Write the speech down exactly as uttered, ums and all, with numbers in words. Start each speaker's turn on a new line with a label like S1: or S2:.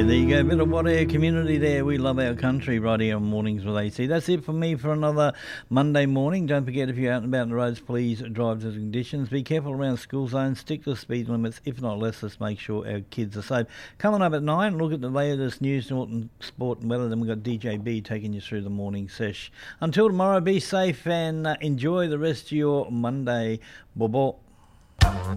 S1: there you go. A bit of what air community there. We love our country right here on Mornings with A C. That's it for me for another Monday morning. Don't forget, if you're out and about on the roads, please drive to the conditions. Be careful around school zones. Stick to the speed limits. If not less, let's make sure our kids are safe. Coming up at nine, look at the latest news, Norton, sport and weather. Then we've got D J B taking you through the morning sesh. Until tomorrow, be safe and uh, enjoy the rest of your Monday. Bye-bye.